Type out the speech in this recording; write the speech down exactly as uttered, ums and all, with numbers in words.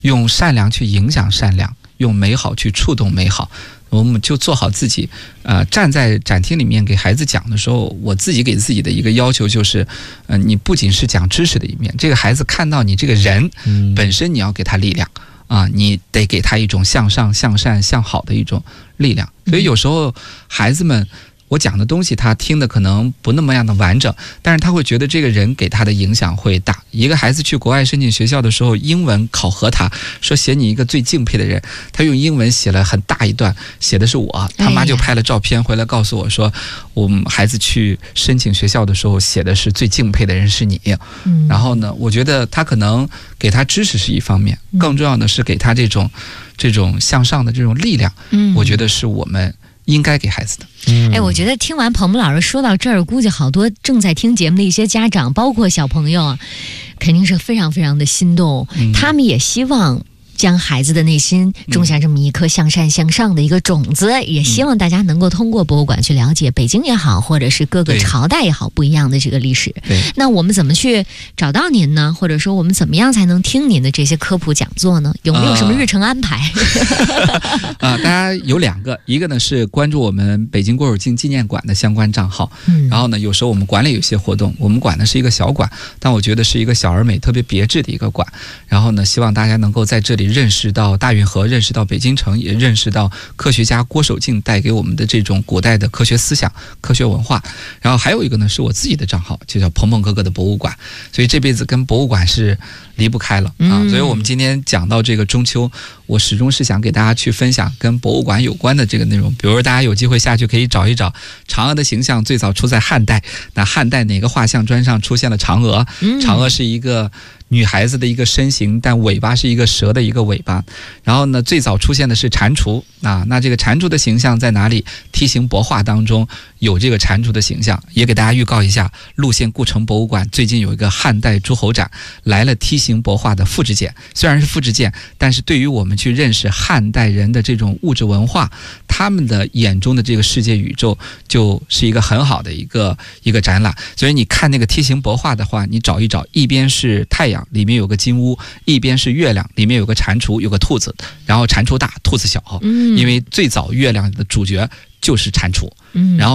用善良去影响善良，用美好去触动美好。我们就做好自己，呃，站在展厅里面给孩子讲的时候，我自己给自己的一个要求就是，呃，你不仅是讲知识的一面，这个孩子看到你这个人本身，你要给他力量啊，你得给他一种向上、向善、向好的一种力量。所以有时候孩子们，我讲的东西他听的可能不那么样的完整，但是他会觉得这个人给他的影响会大。一个孩子去国外申请学校的时候，英文考核他说写你一个最敬佩的人，他用英文写了很大一段，写的是我，他妈就拍了照片回来告诉我说，我们孩子去申请学校的时候写的是最敬佩的人是你。嗯、然后呢，我觉得他可能给他知识是一方面，更重要的是给他这种这种向上的这种力量，嗯、我觉得是我们应该给孩子的。 哎，我觉得听完彭博老师说到这儿，估计好多正在听节目的一些家长，包括小朋友啊，肯定是非常非常的心动。嗯、他们也希望将孩子的内心种下这么一颗向善向上的一个种子，嗯、也希望大家能够通过博物馆去了解北京也好，或者是各个朝代也好不一样的这个历史。那我们怎么去找到您呢？或者说我们怎么样才能听您的这些科普讲座呢？有没有什么日程安排？ 啊、呃，大家有两个，一个呢是关注我们北京郭守敬纪念馆的相关账号，嗯、然后呢，有时候我们馆里有些活动，我们馆呢是一个小馆，但我觉得是一个小而美、特别别致的一个馆。然后呢，希望大家能够在这里认识到大运河，认识到北京城，也认识到科学家郭守敬带给我们的这种古代的科学思想、科学文化。然后还有一个呢是我自己的账号，就叫鹏鹏哥哥的博物馆。所以这辈子跟博物馆是离不开了啊。所以我们今天讲到这个中秋，我始终是想给大家去分享跟博物馆有关的这个内容。比如说大家有机会下去可以找一找嫦娥的形象最早出在汉代，那汉代哪个画像砖上出现了嫦娥？嫦娥是一个女孩子的一个身形，但尾巴是一个蛇的一个尾巴。然后呢，最早出现的是蟾蜍啊，那这个蟾蜍的形象在哪里？梯形帛画当中有这个蟾蜍的形象。也给大家预告一下，陆县故城博物馆最近有一个汉代诸侯展，来了梯形帛画的复制件。虽然是复制件，但是对于我们去认识汉代人的这种物质文化，他们的眼中的这个世界宇宙，就是一个很好的一个一个展览。所以你看那个梯形帛画的话，你找一找，一边是太阳，里面有个金乌，一边是月亮，里面有个蟾蜍，有个兔子，然后蟾蜍大，兔子小，因为最早月亮的主角就是蟾蜍，然后